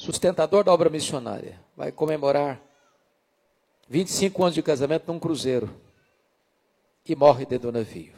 sustentador da obra missionária, vai comemorar 25 anos de casamento num cruzeiro e morre dentro do navio.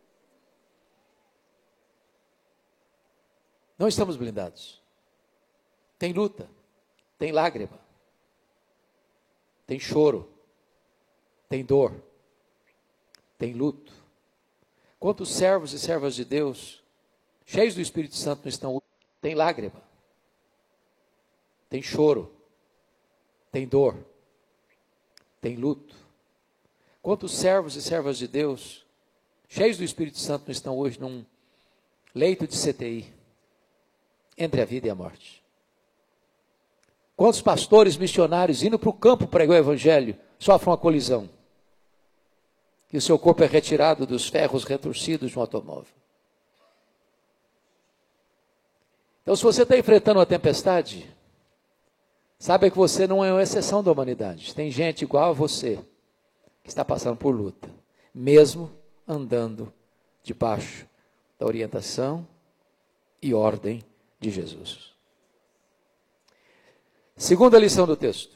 Não estamos blindados. Tem luta, tem lágrima, tem choro, tem dor, tem luto. Quantos servos e servas de Deus, cheios do Espírito Santo, não estão? Tem lágrima, tem choro, tem dor, tem luto. Quantos servos e servas de Deus, cheios do Espírito Santo, não estão hoje num leito de CTI, entre a vida e a morte? Quantos pastores missionários indo para o campo pregar o evangelho sofrem uma colisão e o seu corpo é retirado dos ferros retorcidos de um automóvel? Então, se você está enfrentando uma tempestade, saiba que você não é uma exceção da humanidade. Tem gente igual a você que está passando por luta, mesmo andando debaixo da orientação e ordem de Jesus. Segunda lição do texto.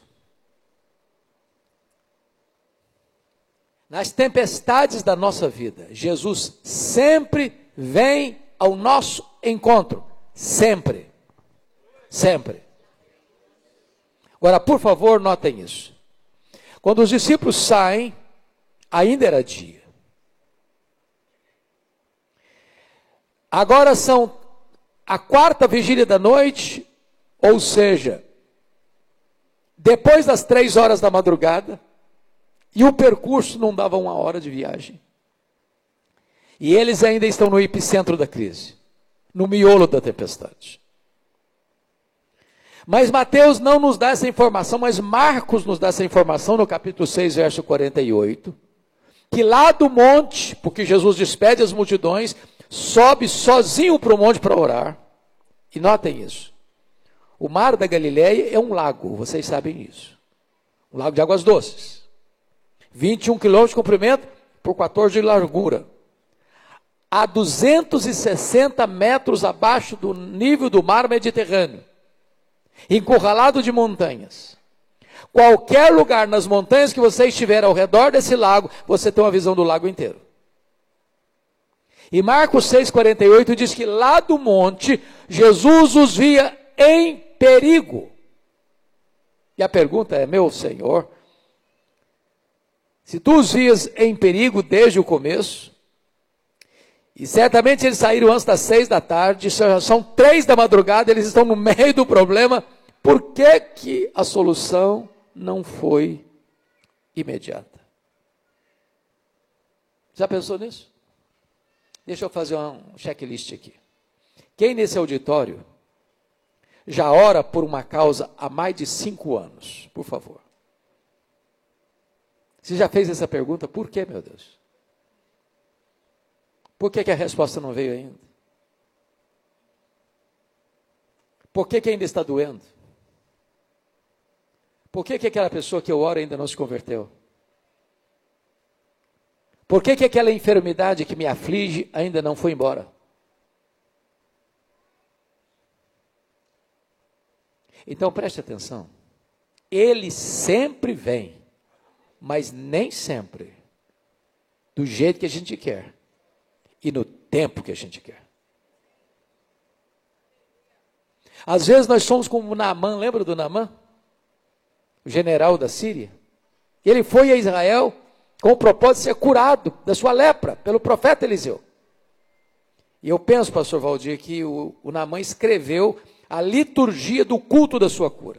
Nas tempestades da nossa vida, Jesus sempre vem ao nosso encontro. Sempre. Sempre. Agora, por favor, notem isso. Quando os discípulos saem, ainda era dia. Agora são a quarta vigília da noite, ou seja, depois das 3 horas da madrugada, e o percurso não dava 1 hora de viagem. E eles ainda estão no epicentro da crise, no miolo da tempestade. Mas Mateus não nos dá essa informação, mas Marcos nos dá essa informação no capítulo 6, verso 48, que lá do monte, porque Jesus despede as multidões, sobe sozinho para o monte para orar. E notem isso. O mar da Galileia é um lago, vocês sabem isso. Um lago de águas doces. 21 quilômetros de comprimento por 14 de largura. A 260 metros abaixo do nível do mar Mediterrâneo. Encurralado de montanhas. Qualquer lugar nas montanhas que você estiver ao redor desse lago, você tem uma visão do lago inteiro. E Marcos 6,48 diz que lá do monte, Jesus os via em perigo. E a pergunta é, meu Senhor, se tu os vias em perigo desde o começo, e certamente eles saíram antes das 6 da tarde, são 3 da madrugada, eles estão no meio do problema, por que que a solução não foi imediata? Já pensou nisso? Deixa eu fazer um checklist aqui. Quem nesse auditório já ora por uma causa há mais de 5 anos? Por favor. Você já fez essa pergunta? Por que, meu Deus? Por que a resposta não veio ainda? Por que ainda está doendo? Por que aquela pessoa que eu oro ainda não se converteu? Por que aquela enfermidade que me aflige ainda não foi embora? Então preste atenção. Ele sempre vem, mas nem sempre do jeito que a gente quer e no tempo que a gente quer. Às vezes nós somos como Naamã, lembra do Naamã? O general da Síria. Ele foi a Israel com o propósito de ser curado da sua lepra pelo profeta Eliseu. E eu penso, pastor Valdir, que o Naamã escreveu a liturgia do culto da sua cura.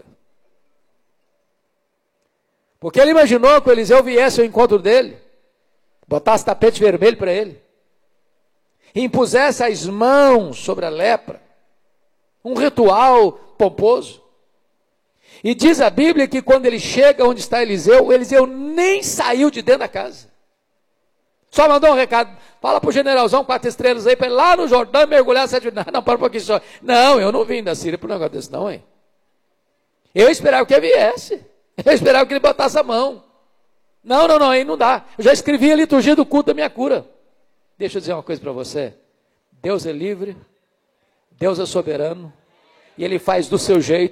Porque ele imaginou que o Eliseu viesse ao encontro dele, botasse tapete vermelho para ele, e impusesse as mãos sobre a lepra, um ritual pomposo. E diz a Bíblia que quando ele chega onde está Eliseu, o Eliseu nem saiu de dentro da casa. Só mandou um recado, fala para o generalzão 4 estrelas aí, para ir lá no Jordão mergulhar 7 vezes. Não, para um pouquinho só. Não, eu não vim da Síria para um negócio desse não, hein? Eu esperava que ele viesse. Eu esperava que ele botasse a mão. Não, aí não dá. Eu já escrevi a liturgia do culto da minha cura. Deixa eu dizer uma coisa para você. Deus é livre, Deus é soberano, e Ele faz do seu jeito,